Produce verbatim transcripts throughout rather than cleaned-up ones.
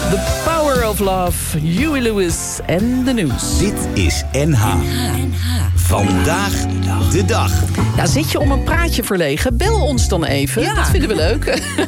The Power of Love, Huey Lewis en de News. Dit is N H. N H. Vandaag de dag. Ja, zit je om een praatje verlegen? Bel ons dan even. Ja. Dat vinden we leuk.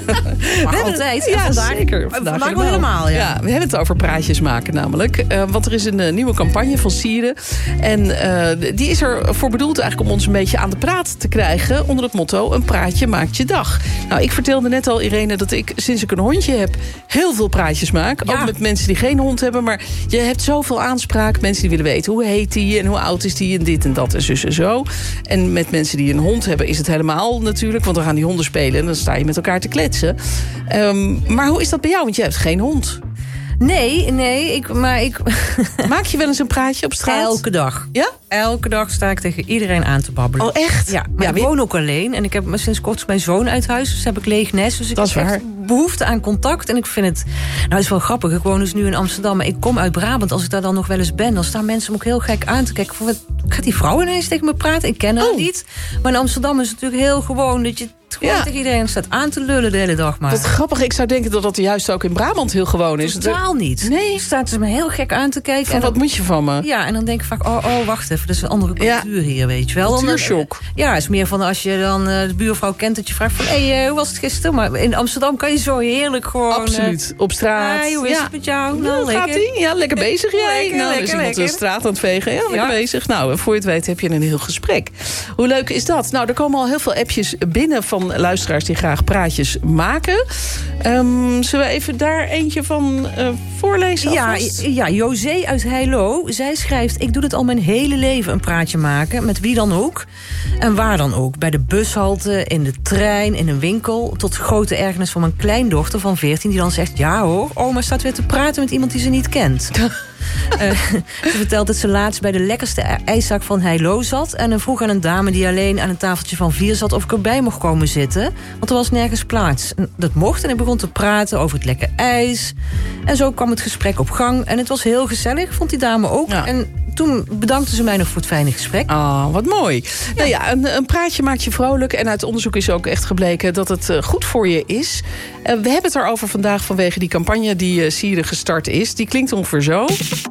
Maar we altijd. Ja, vandaag, zeker. Vandaag, vandaag wel helemaal, ja. ja. We hebben het over praatjes maken namelijk. Uh, want er is een uh, nieuwe campagne van Sieren. En uh, die is ervoor bedoeld eigenlijk om ons een beetje aan de praat te krijgen. Onder het motto, een praatje maakt je dag. Nou, ik vertelde net al, Irene, dat ik sinds ik een hondje heb heel veel praatjes maak. Ja. Ook met mensen die geen hond hebben. Maar je hebt zoveel aanspraak. Mensen die willen weten hoe heet die en hoe oud is die en dit en dat en zus en zo. En met mensen die een hond hebben is het helemaal natuurlijk. Want dan gaan die honden spelen en dan sta je met elkaar te kletsen. Um, maar hoe is dat bij jou? Want jij hebt geen hond. Nee, nee, ik, maar ik... Maak je wel eens een praatje op straat? Elke dag. Ja? Elke dag sta ik tegen iedereen aan te babbelen. Oh, echt? Ja, maar ja, ik wie... woon ook alleen. En ik heb sinds kort mijn zoon uit huis. Dus heb ik leeg nest. Dus ik dat is heb waar. echt behoefte aan contact. En ik vind het... Nou, het is wel grappig. Ik woon dus nu in Amsterdam. Maar ik kom uit Brabant. Als ik daar dan nog wel eens ben, dan staan mensen me ook heel gek aan te kijken. Van, wat gaat die vrouw ineens tegen me praten? Ik ken haar oh. niet. Maar in Amsterdam is het natuurlijk heel gewoon dat je... Gewoon ja. tegen iedereen staat aan te lullen de hele dag maar. Wat grappig, ik zou denken dat dat juist ook in Brabant heel gewoon is. Totaal niet. Nee. Staat ze me heel gek aan te kijken. Van, en dan, wat moet je van me? Ja, en dan denk ik vaak, oh, oh wacht even, dat is een andere cultuur ja. hier, weet je wel. Cultuurshock. Ja, het is meer van als je dan uh, de buurvrouw kent dat je vraagt van, hé, hey, hoe was het gisteren? Maar in Amsterdam kan je zo heerlijk gewoon... Absoluut, op straat. Hey, hoe is ja. het met jou? Nou, nou gaat ie? Ja, lekker bezig jij. Lekker, nou, lekker, is iemand lekker. de straat aan het vegen. Ja, lekker ja. bezig. Nou, voor je het weet heb je een heel gesprek. Hoe leuk is dat? Nou, er komen al heel veel appjes binnen van luisteraars die graag praatjes maken. Um, zullen we even daar eentje van uh, voorlezen? Ja, ja, José uit Heilo. Zij schrijft, ik doe het al mijn hele leven, een praatje maken. Met wie dan ook. En waar dan ook. Bij de bushalte, in de trein, in een winkel. Tot grote ergernis van mijn kleindochter van veertien... die dan zegt, ja hoor, oma staat weer te praten met iemand die ze niet kent. Uh, ze vertelt dat ze laatst bij de lekkerste ijszak van Heilo zat... en vroeg aan een dame die alleen aan een tafeltje van vier zat... of ik erbij mocht komen zitten, want er was nergens plaats. En dat mocht en ik begon te praten over het lekker ijs. En zo kwam het gesprek op gang. En het was heel gezellig, vond die dame ook. Ja. En toen bedankte ze mij nog voor het fijne gesprek. Ah, oh, wat mooi. Ja. Nou ja, een, een praatje maakt je vrolijk. En uit onderzoek is ook echt gebleken dat het uh, goed voor je is. Uh, we hebben het erover vandaag vanwege die campagne die uh, Sieren gestart is. Die klinkt ongeveer zo.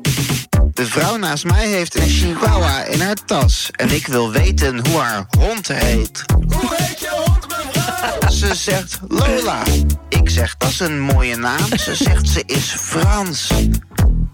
De vrouw naast mij heeft een chihuahua in haar tas. En ik wil weten hoe haar hond heet. Hoe heet je hond, mevrouw? Ze zegt Lola. Ik zeg, dat is een mooie naam. Ze zegt, ze is Frans.